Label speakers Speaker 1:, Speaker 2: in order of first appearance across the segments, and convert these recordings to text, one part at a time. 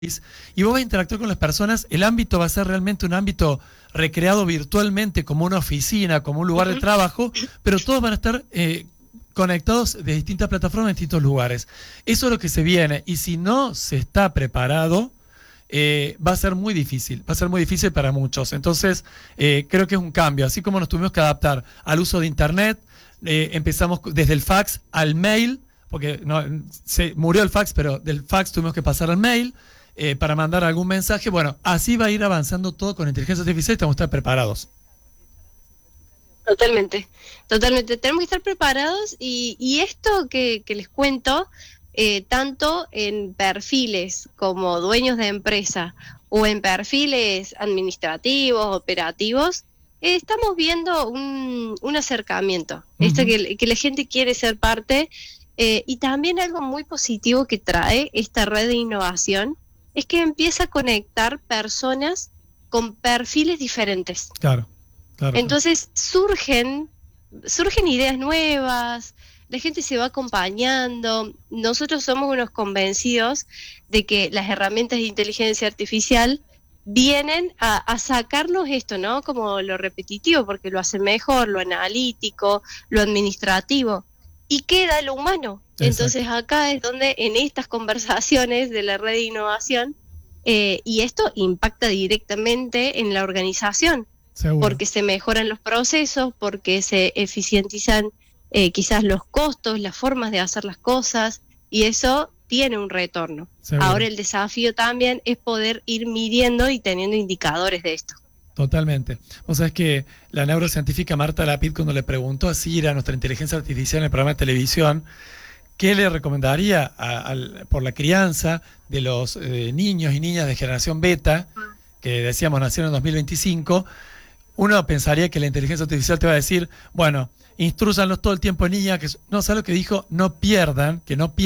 Speaker 1: y vos vas a interactuar con las personas, el ámbito va a ser realmente un ámbito recreado virtualmente como una oficina, como un lugar de trabajo, pero todos van a estar conectados de distintas plataformas en distintos lugares. Eso es lo que se viene, y si no se está preparado, va a ser muy difícil para muchos. Entonces, creo que es un cambio, así como nos tuvimos que adaptar al uso de Internet, empezamos desde el fax al mail, porque no, se murió el fax, pero del fax tuvimos que pasar al mail, para mandar algún mensaje. Bueno, así va a ir avanzando todo con inteligencia artificial y tenemos que estar preparados.
Speaker 2: Totalmente, totalmente. Tenemos que estar preparados y esto que les cuento, tanto en perfiles como dueños de empresa o en perfiles administrativos, operativos, estamos viendo un acercamiento. Esto que la gente quiere ser parte, y también algo muy positivo que trae esta red de innovación es que empieza a conectar personas con perfiles diferentes.
Speaker 1: Claro.
Speaker 2: Entonces surgen ideas nuevas, la gente se va acompañando. Nosotros somos unos convencidos de que las herramientas de inteligencia artificial vienen a sacarnos esto, ¿no? Como lo repetitivo, porque lo hace mejor, lo analítico, lo administrativo, y queda lo humano. Exacto. Entonces acá es donde en estas conversaciones de la red de innovación, y esto impacta directamente en la organización. Seguro. Porque se mejoran los procesos, porque se eficientizan quizás los costos, las formas de hacer las cosas, y eso tiene un retorno. Seguro. Ahora el desafío también es poder ir midiendo y teniendo indicadores de esto.
Speaker 1: Totalmente. Vos sabés que la neurocientífica Marta Lapid, cuando le preguntó a Cira, nuestra inteligencia artificial en el programa de televisión, ¿qué le recomendaría por la crianza de los niños y niñas de generación beta, que decíamos nacieron en 2025, uno pensaría que la inteligencia artificial te va a decir, bueno, instrúyanlos todo el tiempo, niña, que no, ¿sabes lo que dijo? No pierdan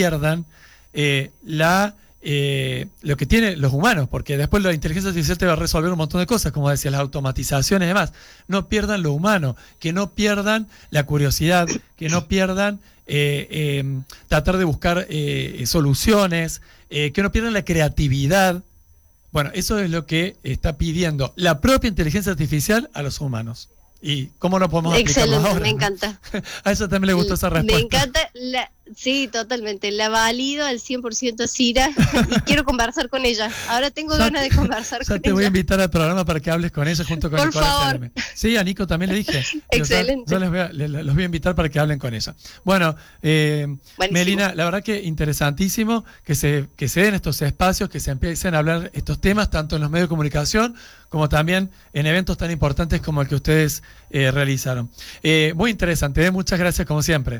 Speaker 1: lo que tienen los humanos, porque después la inteligencia artificial te va a resolver un montón de cosas, como decía, las automatizaciones y demás. No pierdan lo humano, que no pierdan la curiosidad, que no pierdan tratar de buscar soluciones, que no pierdan la creatividad. Bueno, eso es lo que está pidiendo la propia inteligencia artificial a los humanos. ¿Y cómo lo podemos aplicar ahora?
Speaker 2: Me encanta.
Speaker 1: A eso también le gustó esa respuesta.
Speaker 2: Me encanta, sí, totalmente. La valido al 100% Cira y quiero conversar con ella. Ahora tengo ganas de conversar con ella.
Speaker 1: Ya te voy a invitar al programa para que hables con ella junto con
Speaker 2: Por
Speaker 1: Nicolás
Speaker 2: favor.
Speaker 1: Saleme. Sí, a Nico también le dije.
Speaker 2: Excelente.
Speaker 1: Yo los voy a invitar para que hablen con ella. Bueno, Melina, la verdad que interesantísimo que se den estos espacios, que se empiecen a hablar estos temas, tanto en los medios de comunicación como también en eventos tan importantes como el que ustedes realizaron. Muy interesante, muchas gracias como siempre.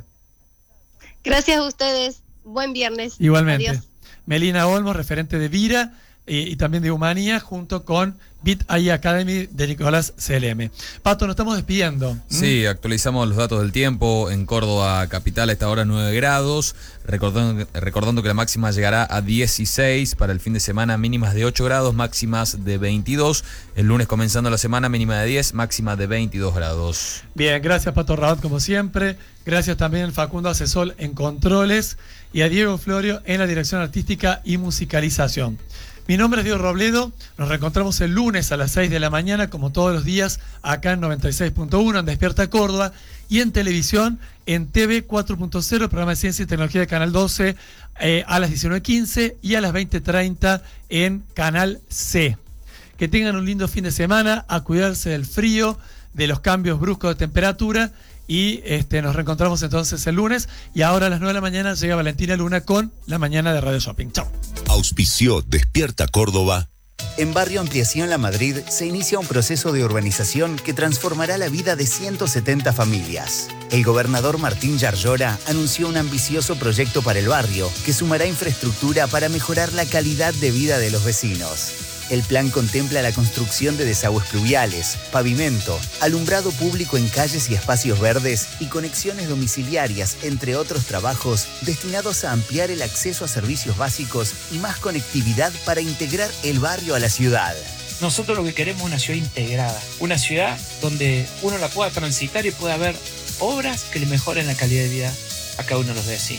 Speaker 2: Gracias a ustedes, buen viernes.
Speaker 1: Igualmente.
Speaker 2: Adiós.
Speaker 1: Melina Olmos, referente de Vira y también de Humanía, junto con BitAI Academy de Nicolás CLM. Pato, nos estamos despidiendo.
Speaker 3: Sí, actualizamos los datos del tiempo. En Córdoba capital a esta hora 9 grados, recordando que la máxima llegará a 16 para el fin de semana, mínimas de 8 grados, máximas de 22. El lunes comenzando la semana, mínima de 10, máxima de 22 grados.
Speaker 1: Bien, gracias Pato Rabat como siempre. Gracias también a Facundo Asesol en controles y a Diego Florio en la dirección artística y musicalización. Mi nombre es Diego Robledo, nos reencontramos el lunes a las 6 de la mañana, como todos los días, acá en 96.1, en Despierta Córdoba, y en televisión, en TV 4.0, el programa de Ciencia y Tecnología de Canal 12, a las 19:15 y a las 20:30 en Canal C. Que tengan un lindo fin de semana, a cuidarse del frío, de los cambios bruscos de temperatura, y nos reencontramos entonces el lunes, y ahora a las 9 de la mañana llega Valentina Luna con La Mañana de Radio Shopping. Chao.
Speaker 4: Auspició Despierta Córdoba.
Speaker 5: En Barrio Ampliación La Madrid se inicia un proceso de urbanización que transformará la vida de 170 familias. El gobernador Martín Yarlora anunció un ambicioso proyecto para el barrio que sumará infraestructura para mejorar la calidad de vida de los vecinos. El plan contempla la construcción de desagües pluviales, pavimento, alumbrado público en calles y espacios verdes y conexiones domiciliarias, entre otros trabajos destinados a ampliar el acceso a servicios básicos y más conectividad para integrar el barrio a la ciudad.
Speaker 6: Nosotros lo que queremos es una ciudad integrada, una ciudad donde uno la pueda transitar y pueda ver obras que le mejoren la calidad de vida a cada uno de los vecinos.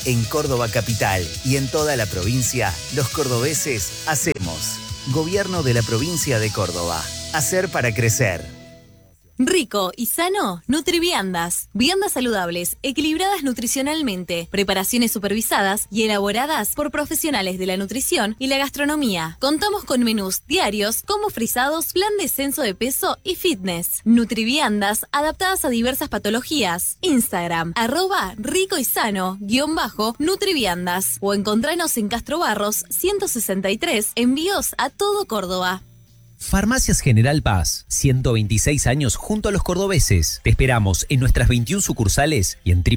Speaker 5: En Córdoba Capital y en toda la provincia, los cordobeses hacemos. Gobierno de la provincia de Córdoba. Hacer para crecer.
Speaker 7: Rico y sano, Nutriviandas. Viandas saludables, equilibradas nutricionalmente, preparaciones supervisadas y elaboradas por profesionales de la nutrición y la gastronomía. Contamos con menús diarios como frisados, plan descenso de peso y fitness. Nutriviandas adaptadas a diversas patologías. Instagram, @rico y sano, _Nutriviandas. O encontranos en Castro Barros 163, envíos a todo Córdoba.
Speaker 8: Farmacias General Paz, 126 años junto a los cordobeses. Te esperamos en nuestras 21 sucursales y en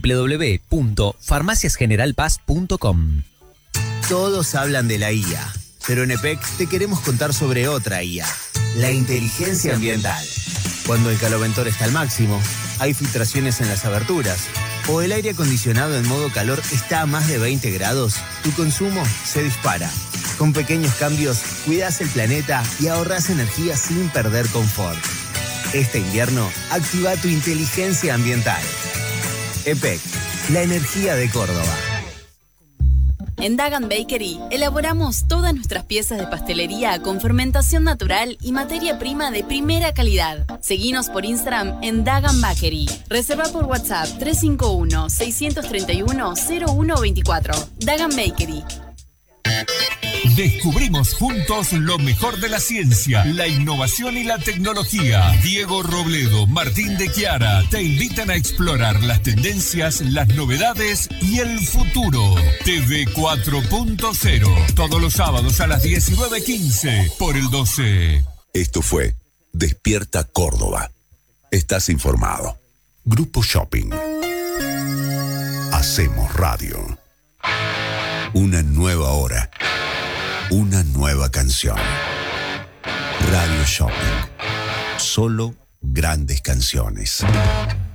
Speaker 8: www.farmaciasgeneralpaz.com.
Speaker 5: Todos hablan de la IA, pero en EPEC te queremos contar sobre otra IA, la inteligencia ambiental. Cuando el caloventor está al máximo, hay filtraciones en las aberturas, o el aire acondicionado en modo calor está a más de 20 grados, tu consumo se dispara. Con pequeños cambios, cuidas el planeta y ahorras energía sin perder confort. Este invierno, activa tu inteligencia ambiental. EPEC, la energía de Córdoba.
Speaker 9: En Dagan Bakery elaboramos todas nuestras piezas de pastelería con fermentación natural y materia prima de primera calidad. Seguinos por Instagram en Dagan Bakery. Reserva por WhatsApp 351-631-0124. Dagan Bakery.
Speaker 10: Descubrimos juntos lo mejor de la ciencia, la innovación y la tecnología. Diego Robledo, Martín de Chiara te invitan a explorar las tendencias, las novedades y el futuro. TV 4.0, todos los sábados a las 19:15 por el 12.
Speaker 4: Esto fue Despierta Córdoba. Estás informado. Grupo Shopping. Hacemos radio. Una nueva hora. Una nueva canción. Radio Shopping. Solo grandes canciones.